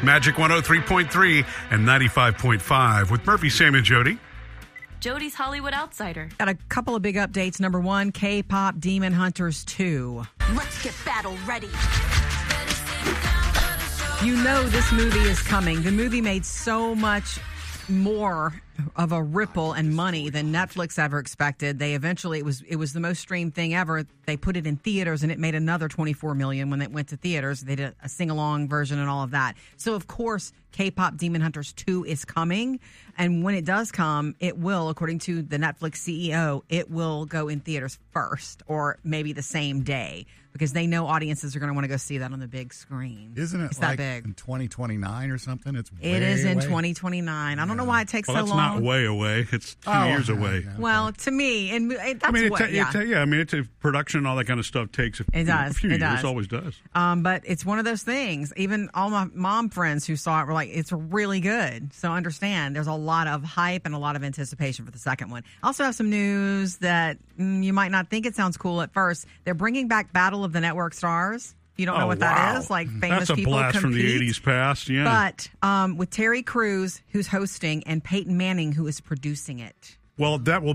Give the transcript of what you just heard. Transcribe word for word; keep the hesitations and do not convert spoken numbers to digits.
Magic one oh three point three and ninety-five point five with Murphy, Sam, and Jody. Jody's Hollywood Outsider. Got a couple of big updates. Number one, K-pop Demon Hunters two. Let's get battle ready. You know this movie is coming. The movie made so much more of a ripple and money than Netflix ever expected. They eventually, it was it was the most streamed thing ever. They put it in theaters and it made another twenty-four million when it went to theaters. They did a sing-along version and all of that. So, of course, K-pop Demon Hunters two is coming. And when it does come, it will, according to the Netflix C E O, it will go in theaters first or maybe the same day because they know audiences are going to want to go see that on the big screen. Isn't it it's like that big. in twenty twenty-nine or something? It's way It is in away. twenty twenty-nine. I don't know why it takes Well, so that's long. not way away. It's two Oh, years okay, away. okay. Well, to me, and that's I mean, it what, ta- yeah. it ta- yeah. I mean, it's a production and all that kind of stuff takes a, It does. a few It years. does. Always does. Um, but it's one of those things. Even all my mom friends who saw it were like, it's really good. So understand, there's a lot of hype and a lot of anticipation for the second one. I also have some news that mm, you might not think it sounds cool at first. They're bringing back Battle of the Network Stars. If you don't know Oh, what wow. that is, like famous That's a people blast compete. from the eighties past. Yeah. But um, with Terry Crews, who's hosting, and Peyton Manning, who is producing it. Well, that will